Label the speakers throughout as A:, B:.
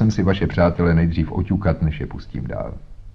A: jsem si vaše přátele nejdřív oťukat, než je pustím dál.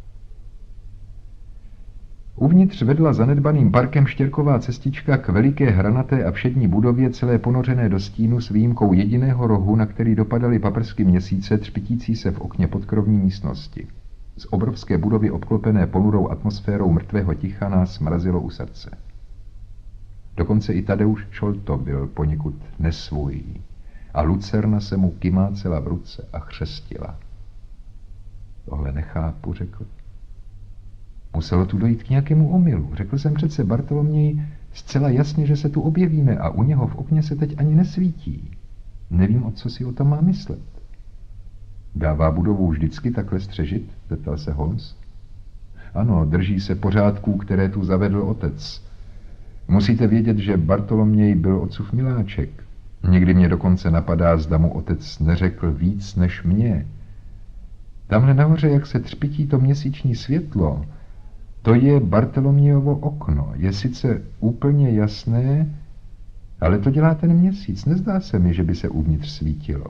A: Uvnitř vedla zanedbaným parkem štěrková cestička k veliké hranaté a všední budově, celé ponořené do stínu s výjimkou jediného rohu, na který dopadaly paprsky měsíce, třpitící se v okně podkrovní místnosti. Z obrovské budovy obklopené ponurou atmosférou mrtvého ticha nás mrazilo u srdce. Dokonce i Tadeusz Šolto byl poněkud nesvůj a lucerna se mu kymácela v ruce a chřestila. Tohle nechápu, řekl. Muselo tu dojít k nějakému omylu. Řekl jsem přece Bartoloměji zcela jasně, že se tu objevíme a u něho v okně se teď ani nesvítí. Nevím, o co si o tom má myslet. Dává budovu vždycky takhle střežit? Zeptal se Holmes. Ano, drží se pořádků, které tu zavedl otec. Musíte vědět, že Bartoloměj byl otcův miláček. Někdy mě dokonce napadá, zda mu otec neřekl víc než mě. Tamhle nahoře, jak se třpití to měsíční světlo, to je Bartolomějovo okno. Je sice úplně jasné, ale to dělá ten měsíc. Nezdá se mi, že by se uvnitř svítilo.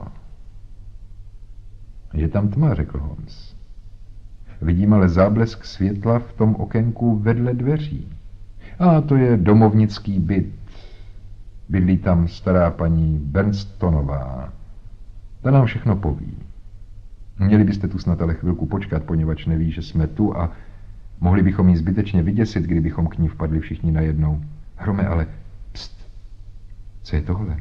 A: Je tam tma, řekl Holmes. Vidím ale záblesk světla v tom okénku vedle dveří. A to je domovnický byt. Bydlí tam stará paní Bernstonová. Ta nám všechno poví. Měli byste tu snad ale chvilku počkat, poněvadž neví, že jsme tu a mohli bychom ji zbytečně vyděsit, kdybychom k ní vpadli všichni najednou. Hrome, ale pst, co je tohle?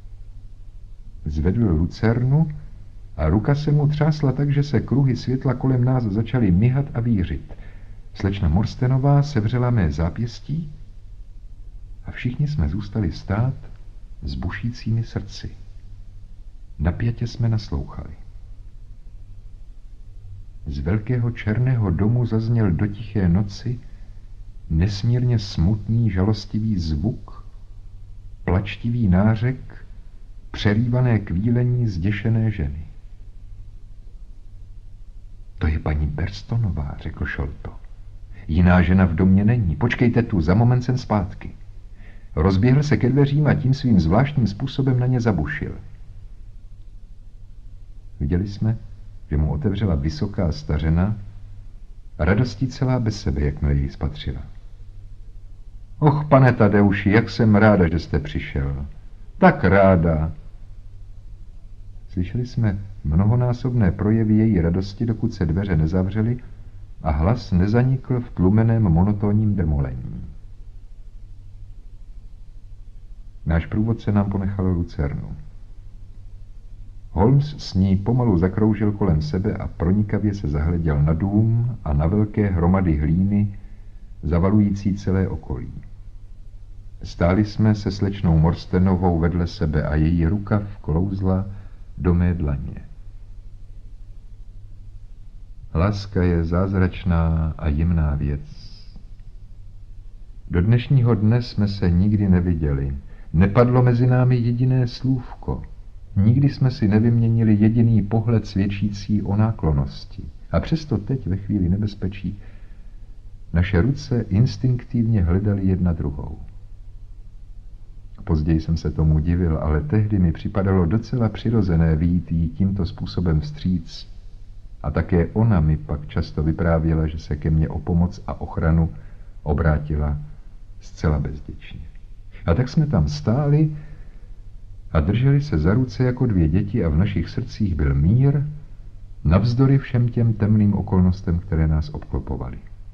A: Zvedl lucernu a ruka se mu třásla tak, že se kruhy světla kolem nás začaly myhat a vířit. Slečna Morstenová sevřela mé zápěstí a všichni jsme zůstali stát s bušícími srdci. Napjatě jsme naslouchali. Z velkého černého domu zazněl do tiché noci nesmírně smutný, žalostivý zvuk, plačtivý nářek, přerývané kvílení zděšené ženy. To je paní Berstonová, řekl Šolto. Jiná žena v domě není. Počkejte tu, za moment jsem zpátky. Rozběhl se ke dveřím a tím svým zvláštním způsobem na ně zabušil. Viděli jsme, že mu otevřela vysoká stařena a radostí celá bez sebe, jakmile ji spatřila. Och, pane Tadeuši, jak jsem ráda, že jste přišel. Tak ráda. Slyšeli jsme mnohonásobné projevy její radosti, dokud se dveře nezavřely a hlas nezanikl v tlumeném monotónním demolení. Náš průvodce nám ponechal lucernu. Holmes s ní pomalu zakroužil kolem sebe a pronikavě se zahleděl na dům a na velké hromady hlíny, zavalující celé okolí. Stáli jsme se slečnou Morstenovou vedle sebe a její ruka vklouzla do mé dlaně. Láska je zázračná a jemná věc. Do dnešního dne jsme se nikdy neviděli. Nepadlo mezi námi jediné slůvko. Nikdy jsme si nevyměnili jediný pohled svědčící o náklonnosti. A přesto teď, ve chvíli nebezpečí, naše ruce instinktivně hledaly jedna druhou. Později jsem se tomu divil, ale tehdy mi připadalo docela přirozené vyjít jí tímto způsobem vstříc. A také ona mi pak často vyprávěla, že se ke mně o pomoc a ochranu obrátila zcela bezděčně. A tak jsme tam stáli a drželi se za ruce jako dvě děti a v našich srdcích byl mír, navzdory všem těm temným okolnostem, které nás obklopovaly.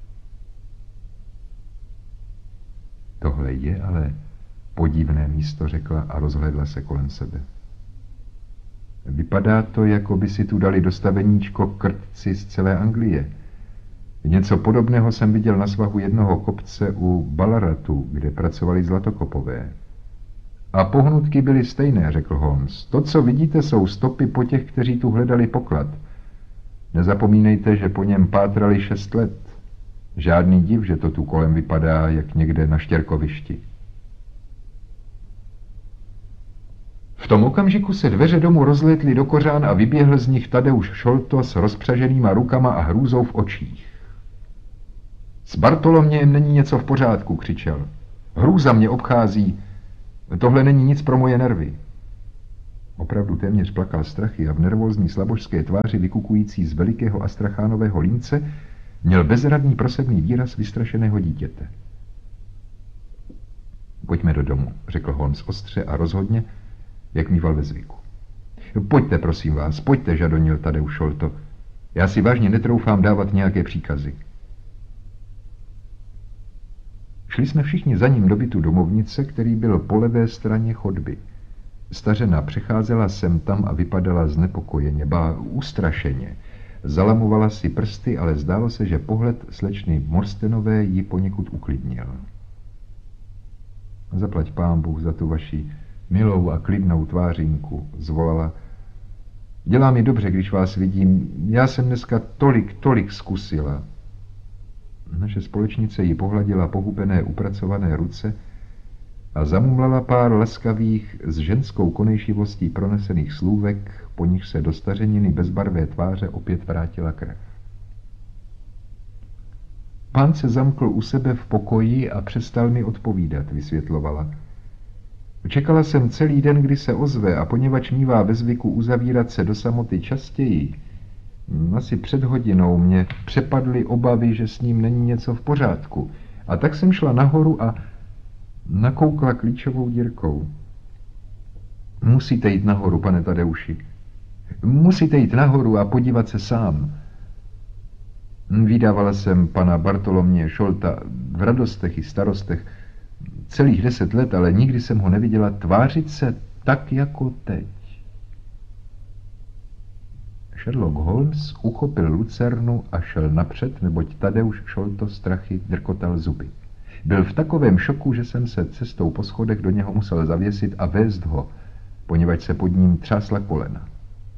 A: Tohle je ale podivné místo, řekla a rozhlédla se kolem sebe. Vypadá to, jako by si tu dali dostaveníčko krtci z celé Anglie. Něco podobného jsem viděl na svahu jednoho kopce u Ballaratu, kde pracovali zlatokopové. A pohnutky byly stejné, řekl Holmes. To, co vidíte, jsou stopy po těch, kteří tu hledali poklad. Nezapomínejte, že po něm pátrali 6 let. Žádný div, že to tu kolem vypadá, jak někde na štěrkovišti. V tom okamžiku se dveře domu rozlétly do kořán a vyběhl z nich Tadeusz Šolto s rozpřaženýma rukama a hrůzou v očích. S Bartolomějem není něco v pořádku, křičel. Hrůza mě obchází. Tohle není nic pro moje nervy. Opravdu téměř plakal strachy a v nervózní slabožské tváři vykukující z velikého astrachánového límce měl bezradný prosebný výraz vystrašeného dítěte. Pojďme do domu, řekl Holmes ostře a rozhodně, jak mýval ve zvyku. Pojďte, prosím vás, pojďte, žadonil Tadeusz Šolto. Já si vážně netroufám dávat nějaké příkazy. Šli jsme všichni za ním do bytu domovnice, který byl po levé straně chodby. Stařena přecházela sem tam a vypadala znepokojeně, ba ustrašeně. Zalamovala si prsty, ale zdálo se, že pohled slečny Morstenové ji poněkud uklidnil. Zaplať pán Bůh za tu vaši milou a klidnou tvářinku, zvolala. Dělá mi dobře, když vás vidím. Já jsem dneska tolik zkusila. Naše společnice ji pohladila pohubené upracované ruce a zamumlala pár laskavých s ženskou konejšivostí pronesených slůvek, po nich se do stařeniny bezbarvé tváře opět vrátila krev. Pán se zamkl u sebe v pokoji a přestal mi odpovídat, vysvětlovala. Čekala jsem celý den, kdy se ozve, a poněvadž mívá ve zvyku uzavírat se do samoty častěji, asi před hodinou mě přepadly obavy, že s ním není něco v pořádku. A tak jsem šla nahoru a nakoukla klíčovou dírkou. Musíte jít nahoru, pane Tadeuši. Musíte jít nahoru a podívat se sám. Vídávala jsem pana Bartolomě Šolta v radostech i starostech celých 10 let, ale nikdy jsem ho neviděla tvářit se tak jako teď. Sherlock Holmes uchopil lucernu a šel napřed, neboť Tadeusz Šolto strachy drkotal zuby. Byl v takovém šoku, že jsem se cestou po schodech do něho musel zavěsit a vést ho, poněvadž se pod ním třásla kolena.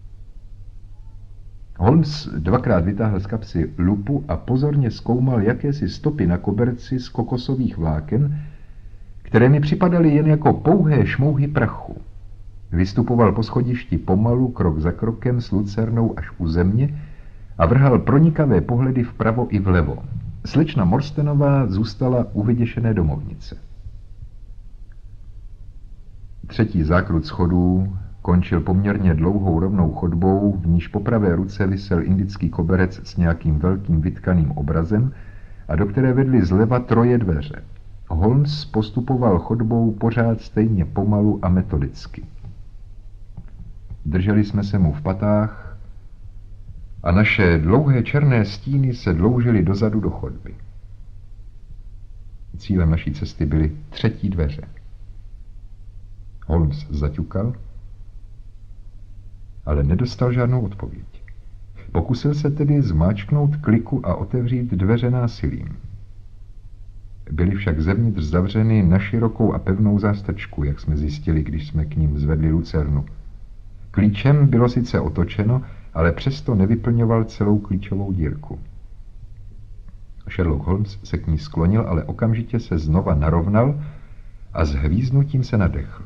A: Holmes dvakrát vytáhl z kapsy lupu a pozorně zkoumal jakési stopy na koberci z kokosových vláken, které mi připadaly jen jako pouhé šmouhy prachu. Vystupoval po schodišti pomalu, krok za krokem, s lucernou až u země a vrhal pronikavé pohledy vpravo i vlevo. Slečna Morstenová zůstala u vyděšené domovnice. Třetí zákrut schodů končil poměrně dlouhou rovnou chodbou, v níž po pravé ruce visel indický koberec s nějakým velkým vytkaným obrazem a do které vedly zleva 3 dveře. Holmes postupoval chodbou pořád stejně pomalu a metodicky. Drželi jsme se mu v patách a naše dlouhé černé stíny se dloužily dozadu do chodby. Cílem naší cesty byly 3. dveře. Holmes zaťukal, ale nedostal žádnou odpověď. Pokusil se tedy zmáčknout kliku a otevřít dveře násilím. Byly však zevnitř zavřeny na širokou a pevnou zástrčku, jak jsme zjistili, když jsme k ním zvedli lucernu. Klíčem bylo sice otočeno, ale přesto nevyplňoval celou klíčovou dírku. Sherlock Holmes se k ní sklonil, ale okamžitě se znova narovnal a s hvíznutím se nadechl.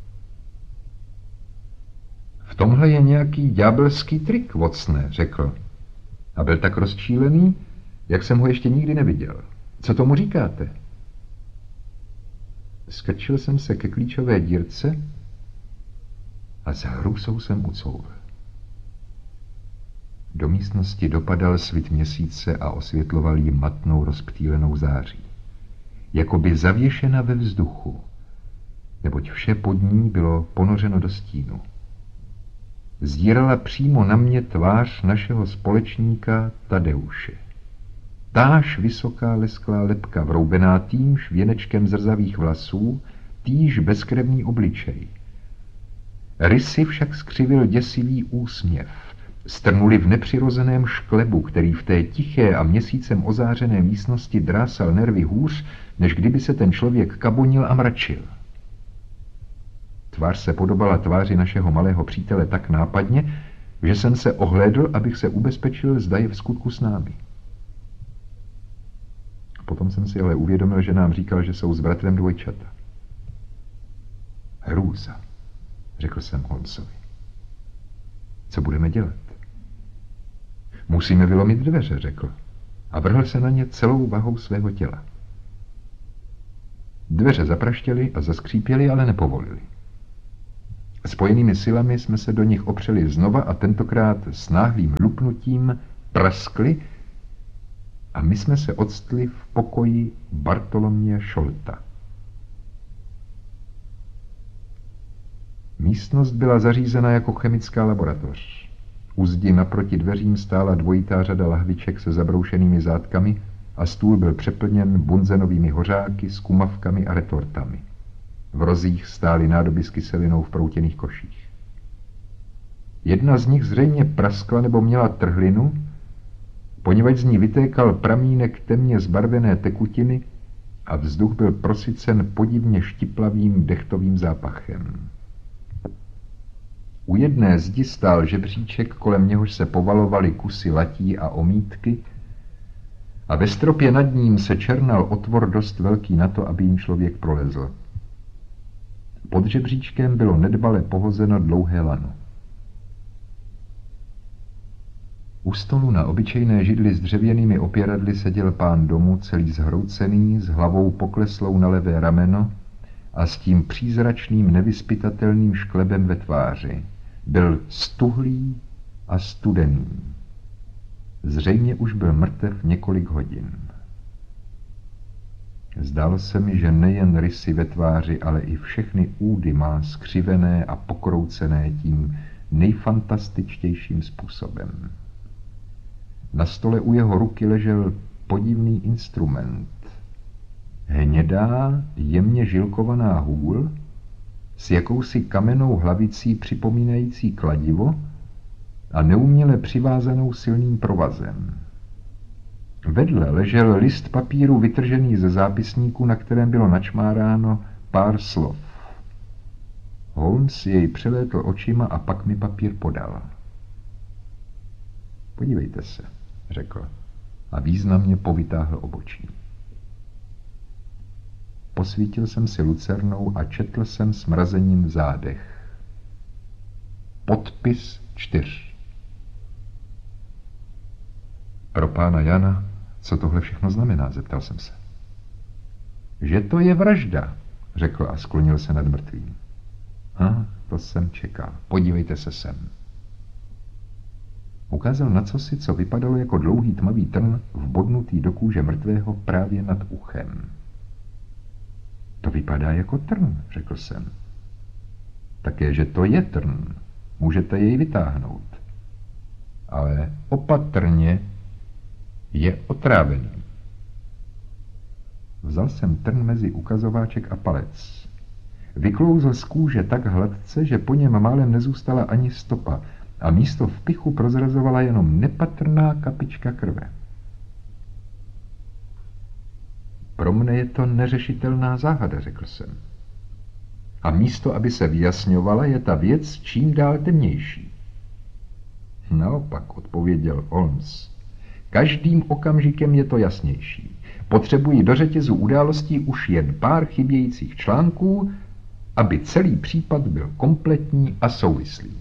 A: V tomhle je nějaký ďábelský trik, Watsone, řekl. A byl tak rozčílený, jak jsem ho ještě nikdy neviděl. Co tomu říkáte? Skrčil jsem se ke klíčové dírce a s hrůzou jsem ucouvl. Do místnosti dopadal svit měsíce a osvětloval jí matnou rozptýlenou září. Jakoby zavěšena ve vzduchu, neboť vše pod ní bylo ponořeno do stínu. Zdírala přímo na mě tvář našeho společníka Tadeuše. Táž vysoká lesklá lebka, vroubená týmž věnečkem zrzavých vlasů, týž bezkrevný obličej. Rysy však skřivil děsivý úsměv. Strnuli v nepřirozeném šklebu, který v té tiché a měsícem ozářené místnosti drásal nervy hůř, než kdyby se ten člověk kabonil a mračil. Tvář se podobala tváři našeho malého přítele tak nápadně, že jsem se ohlédl, abych se ubezpečil, zda je v skutku s námi. Potom jsem si ale uvědomil, že nám říkal, že jsou s bratrem dvojčata. Hrůza, řekl jsem Holmesovi. Co budeme dělat? Musíme vylomit dveře, řekl. A vrhl se na ně celou vahou svého těla. Dveře zapraštěly a zaskřípěly, ale nepovolily. Spojenými silami jsme se do nich opřeli znova a tentokrát s náhlým lupnutím praskli a my jsme se octli v pokoji Bartoloměje Šolta. Místnost byla zařízena jako chemická laboratoř. U zdi naproti dveřím stála dvojitá řada lahviček se zabroušenými zátkami a stůl byl přeplněn bunzenovými hořáky, skumavkami a retortami. V rozích stály nádoby s kyselinou v proutěných koších. Jedna z nich zřejmě praskla nebo měla trhlinu, poněvadž z ní vytékal pramínek temně zbarvené tekutiny a vzduch byl prosycen podivně štiplavým dechtovým zápachem. U jedné zdi stál žebříček, kolem něhož se povalovaly kusy latí a omítky, a ve stropě nad ním se černal otvor dost velký na to, aby jim člověk prolezl. Pod žebříčkem bylo nedbale pohozeno dlouhé lano. U stolu na obyčejné židli s dřevěnými opěradly seděl pán domu, celý zhroucený, s hlavou pokleslou na levé rameno a s tím přízračným nevyzpytatelným šklebem ve tváři. Byl stuhlý a studený. Zřejmě už byl mrtev několik hodin. Zdálo se mi, že nejen rysy ve tváři, ale i všechny údy má skřivené a pokroucené tím nejfantastičtějším způsobem. Na stole u jeho ruky ležel podivný instrument. Hnědá, jemně žilkovaná hůl s jakousi kamennou hlavicí připomínající kladivo a neuměle přivázanou silným provazem. Vedle ležel list papíru vytržený ze zápisníku, na kterém bylo načmáráno pár slov. Holmes jej přelétl očima a pak mi papír podal. Podívejte se, řekl a významně povytáhl obočí. Posvítil jsem si lucernou a četl jsem s mrazením v zádech. Podpis 4. Pro pána Jana, co tohle všechno znamená, zeptal jsem se. Že to je vražda, řekl a sklonil se nad mrtvým. To jsem čekal. Podívejte se sem. Ukázal na cosi, co vypadalo jako dlouhý tmavý trn vbodnutý do kůže mrtvého právě nad uchem. To vypadá jako trn, řekl jsem. Také, že to je trn. Můžete jej vytáhnout. Ale opatrně, je otrávený. Vzal jsem trn mezi ukazováček a palec. Vyklouzl z kůže tak hladce, že po něm málem nezůstala ani stopa a místo vpichu prozrazovala jenom nepatrná kapička krve. Pro mne je to neřešitelná záhada, řekl jsem. A místo, aby se vyjasňovala, je ta věc čím dál temnější. Naopak, odpověděl Holmes. Každým okamžikem je to jasnější. Potřebuji do řetězu událostí už jen pár chybějících článků, aby celý případ byl kompletní a souvislý.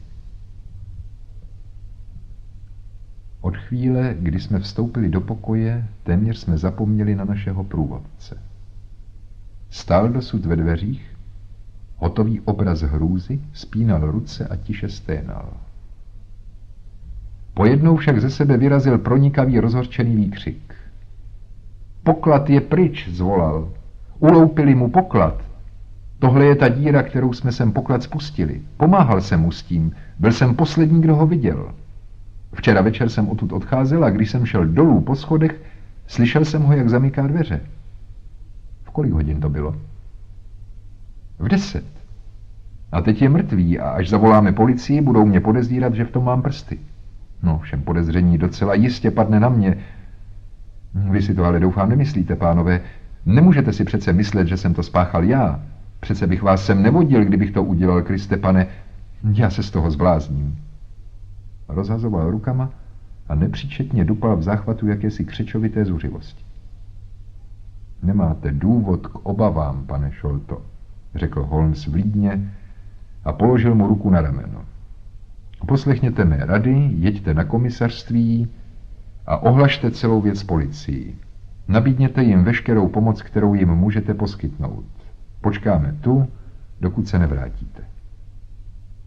A: Od chvíle, kdy jsme vstoupili do pokoje, téměř jsme zapomněli na našeho průvodce. Stál dosud ve dveřích, hotový obraz hrůzy, spínal ruce a tiše sténal. Pojednou však ze sebe vyrazil pronikavý rozhořčený výkřik. Poklad je pryč, zvolal. Uloupili mu poklad. Tohle je ta díra, kterou jsme sem poklad spustili. Pomáhal jsem mu s tím. Byl jsem poslední, kdo ho viděl. Včera večer jsem odtud odcházel a když jsem šel dolů po schodech, slyšel jsem ho, jak zamyká dveře. V kolik hodin to bylo? V 10. A teď je mrtvý a až zavoláme policii, budou mě podezírat, že v tom mám prsty. No, všem podezření docela jistě padne na mě. Vy si to ale doufám nemyslíte, pánové. Nemůžete si přece myslet, že jsem to spáchal já. Přece bych vás sem nevodil, kdybych to udělal, Kriste pane. Já se z toho zblázním. Rozhazoval rukama a nepříčetně dupal v záchvatu jakési křečovité zuřivosti. Nemáte důvod k obavám, pane Šolto, řekl Holmes vlídně a položil mu ruku na rameno. Poslechněte mé rady, jeďte na komisařství a ohlašte celou věc policii. Nabídněte jim veškerou pomoc, kterou jim můžete poskytnout. Počkáme tu, dokud se nevrátíte.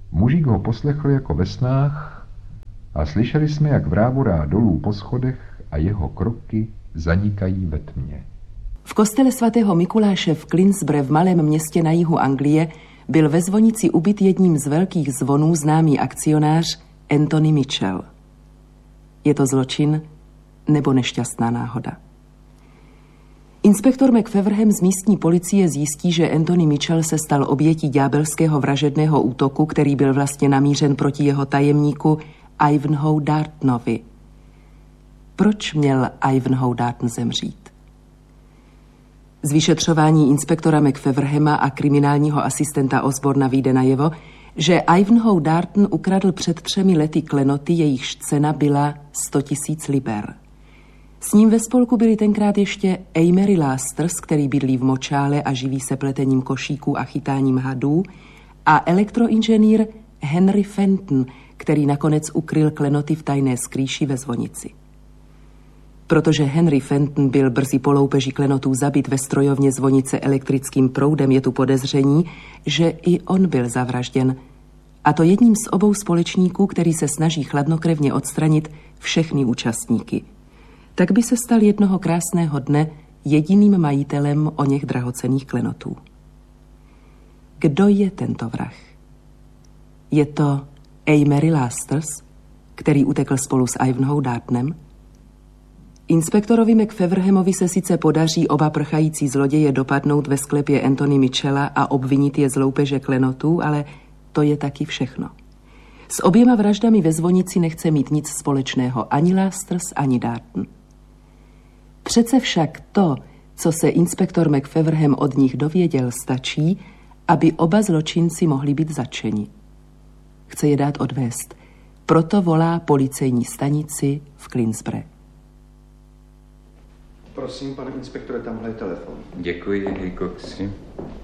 A: Mužík ho poslechl jako ve snách a slyšeli jsme, jak vrávorá dolů po schodech a jeho kroky zanikají ve tmě.
B: V kostele svatého Mikuláše v Clinsbury v malém městě na jihu Anglie byl ve zvonici ubit jedním z velkých zvonů známý akcionář Anthony Mitchell. Je to zločin nebo nešťastná náhoda? Inspektor McFeverham z místní policie zjistí, že Anthony Mitchell se stal obětí ďábelského vražedného útoku, který byl vlastně namířen proti jeho tajemníku Ivanhoe Dartonovi. Proč měl Ivanhoe Darton zemřít? Z vyšetřování inspektora McFeverhama a kriminálního asistenta Osborna vyjde najevo, že Ivanhoe Darton ukradl před 3 lety klenoty, jejichž cena byla 100 000 liber. S ním ve spolku byli tenkrát ještě Amory Lasters, který bydlí v močále a živí se pletením košíků a chytáním hadů, a elektroinženýr Henry Fenton, který nakonec ukryl klenoty v tajné skrýši ve zvonici. Protože Henry Fenton byl brzy po loupeži klenotů zabit ve strojovně zvonice elektrickým proudem, je tu podezření, že i on byl zavražděn, a to jedním z obou společníků, který se snaží chladnokrevně odstranit všechny účastníky. Tak by se stal jednoho krásného dne jediným majitelem oněch drahocenných klenotů. Kdo je tento vrah? Je to Amory Lasters, který utekl spolu s Ivanhoe Dartonem? Inspektorovi McFeverhamovi se sice podaří oba prchající zloděje dopadnout ve sklepě Anthony Mitchella a obvinit je z loupeže klenotů, ale to je taky všechno. S oběma vraždami ve zvonici nechce mít nic společného ani Lasters, ani Darton. Přece však to, co se inspektor McFeverham od nich dověděl, stačí, aby oba zločinci mohli být zatčeni. Chce je dát odvést, proto volá policejní stanici v Clinsbury.
C: Prosím, pane inspektore, tamhle je telefon.
D: Děkuji, Hickoxi.